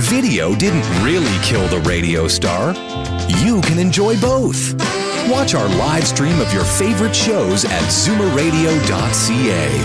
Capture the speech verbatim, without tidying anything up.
Video didn't really kill the radio star. You can enjoy both. Watch our live stream of your favorite shows at zoomer radio dot c a.